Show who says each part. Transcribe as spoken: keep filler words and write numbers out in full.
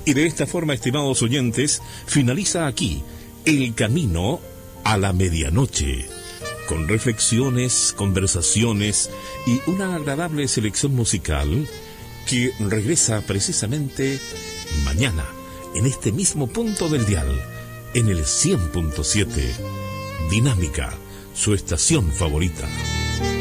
Speaker 1: Y de esta forma, estimados oyentes, finaliza aquí El Camino a la Medianoche, con reflexiones, conversaciones y una agradable selección musical que regresa precisamente mañana, en este mismo punto del dial, en el cien punto siete. Dinámica, su estación favorita.